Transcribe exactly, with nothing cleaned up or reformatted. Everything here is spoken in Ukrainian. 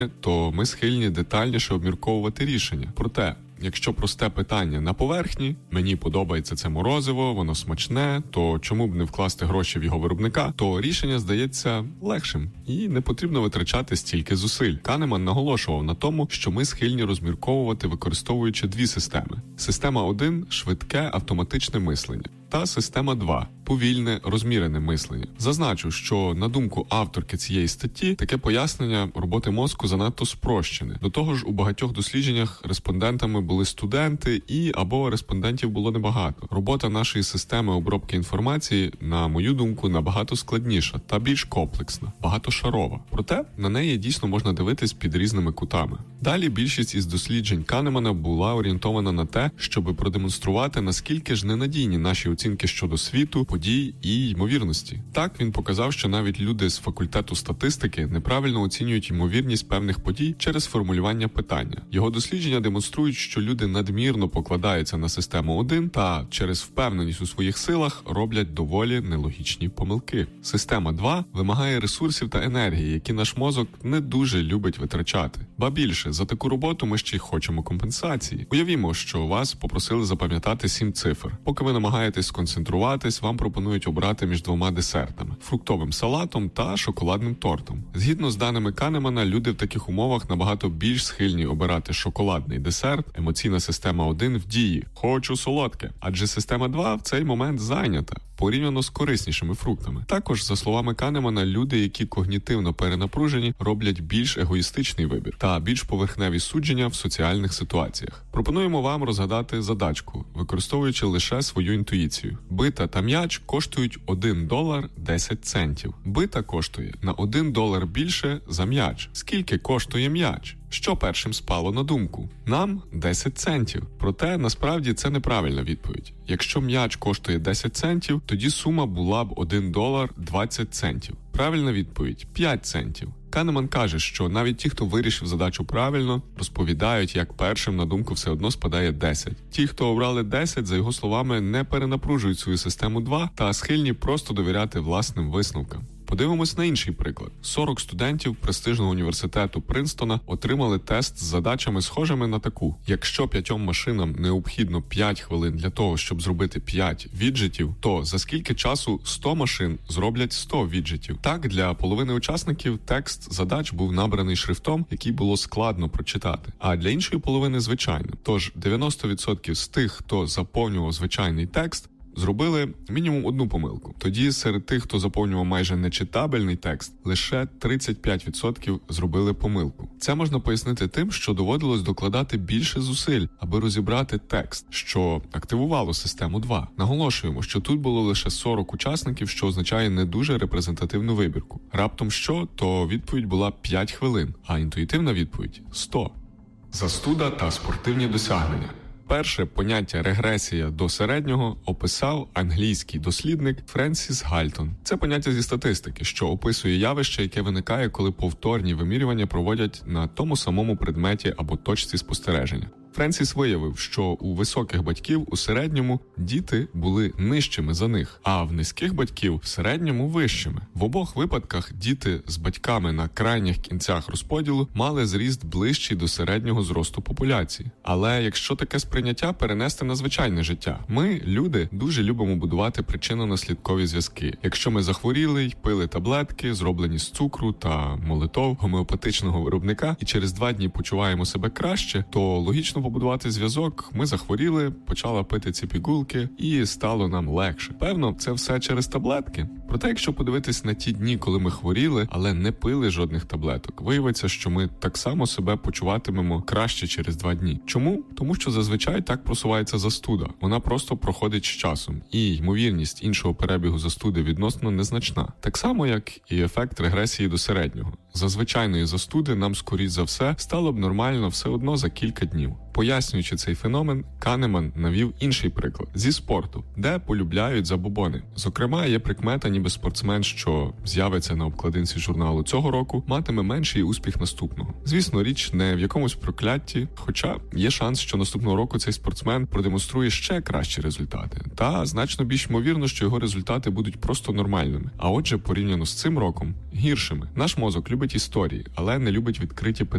то ми схильні детальніше обмірковувати рішення. Проте, якщо просте питання на поверхні, мені подобається це морозиво, воно смачне, то чому б не вкласти гроші в його виробника, то рішення здається легшим і не потрібно витрачати стільки зусиль. Канеман наголошував на тому, що ми схильні розмірковувати, використовуючи дві системи. Система один – швидке автоматичне мислення. Та система два – повільне, розмірене мислення. Зазначу, що, на думку авторки цієї статті, таке пояснення роботи мозку занадто спрощене. До того ж, у багатьох дослідженнях респондентами були студенти і або респондентів було небагато. Робота нашої системи обробки інформації, на мою думку, набагато складніша та більш комплексна, багатошарова. Проте, на неї дійсно можна дивитись під різними кутами. Далі більшість із досліджень Канемана була орієнтована на те, щоб продемонструвати, наскільки ж ненадійні наші оцінки щодо світу, подій і ймовірності. Так, він показав, що навіть люди з факультету статистики неправильно оцінюють ймовірність певних подій через формулювання питання. Його дослідження демонструють, що люди надмірно покладаються на систему один та через впевненість у своїх силах роблять доволі нелогічні помилки. Система два вимагає ресурсів та енергії, які наш мозок не дуже любить витрачати. Ба більше, за таку роботу ми ще й хочемо компенсації. Уявімо, що вас попросили запам'ятати сім цифр. Поки ви намагаєтесь сконцентруватись, вам пропонують обрати між двома десертами – фруктовим салатом та шоколадним тортом. Згідно з даними Канемана, люди в таких умовах набагато більш схильні обирати шоколадний десерт, емоційна система один в дії – «хочу солодке», адже система два в цей момент зайнята, порівняно з кориснішими фруктами. Також, за словами Канемана, люди, які когнітивно перенапружені, роблять більш егоїстичний вибір та більш поверхневі судження в соціальних ситуаціях. Пропонуємо вам розгадати задачку, використовуючи лише свою інтуїцію. Бита та м'яч коштують один долар десять центів. Бита коштує на один долар більше за м'яч. Скільки коштує м'яч? Що першим спало на думку? Нам – десять центів. Проте, насправді, це неправильна відповідь. Якщо м'яч коштує десять центів, тоді сума була б один долар двадцять центів. Правильна відповідь – п'ять центів. Канеман каже, що навіть ті, хто вирішив задачу правильно, розповідають, як першим на думку все одно спадає десять. Ті, хто обрали десять, за його словами, не перенапружують свою систему два та схильні просто довіряти власним висновкам. Подивимось на інший приклад. сорок студентів престижного університету Принстона отримали тест з задачами, схожими на таку. Якщо п'ятьом машинам необхідно п'ять хвилин для того, щоб зробити п'ять віджитів, то за скільки часу сто машин зроблять сто віджитів? Так, для половини учасників текст задач був набраний шрифтом, який було складно прочитати, а для іншої половини – звичайним. Тож дев'яносто відсотків з тих, хто заповнював звичайний текст, зробили мінімум одну помилку. Тоді серед тих, хто заповнював майже нечитабельний текст, лише тридцять п'ять відсотків зробили помилку. Це можна пояснити тим, що доводилось докладати більше зусиль, аби розібрати текст, що активувало систему два. Наголошуємо, що тут було лише сорок учасників, що означає не дуже репрезентативну вибірку. Раптом що, то відповідь була п'ять хвилин, а інтуїтивна відповідь – сто. Застуда та спортивні досягнення. Перше поняття «регресія до середнього» описав англійський дослідник Френсіс Гальтон. Це поняття зі статистики, що описує явище, яке виникає, коли повторні вимірювання проводять на тому самому предметі або точці спостереження. Френсіс виявив, що у високих батьків у середньому діти були нижчими за них, а в низьких батьків в середньому вищими. В обох випадках діти з батьками на крайніх кінцях розподілу мали зріст ближчий до середнього зросту популяції. Але якщо таке сприйняття перенести на звичайне життя, ми, люди, дуже любимо будувати причинно-наслідкові зв'язки. Якщо ми захворіли й пили таблетки, зроблені з цукру та молитов гомеопатичного виробника, і через два дні почуваємо себе краще, то логічно побудувати зв'язок, ми захворіли, почали пити ці пігулки і стало нам легше. Певно, це все через таблетки. Проте, якщо подивитись на ті дні, коли ми хворіли, але не пили жодних таблеток, виявиться, що ми так само себе почуватимемо краще через два дні. Чому? Тому що зазвичай так просувається застуда. Вона просто проходить з часом, і ймовірність іншого перебігу застуди відносно незначна. Так само, як і ефект регресії до середнього. За звичайної застуди нам, скоріш за все, стало б нормально все одно за кілька днів. Пояснюючи цей феномен, Канеман навів інший приклад – зі спорту, де полюбляють забобони. Зокрема, є прикмета, ніби спортсмен, що з'явиться на обкладинці журналу цього року, матиме менший успіх наступного. Звісно, річ не в якомусь проклятті, хоча є шанс, що наступного року цей спортсмен продемонструє ще кращі результати. Та значно більш ймовірно, що його результати будуть просто нормальними. А отже, порівняно з цим роком – гіршими. Наш мозок любить історії, але не любить відкриті питання.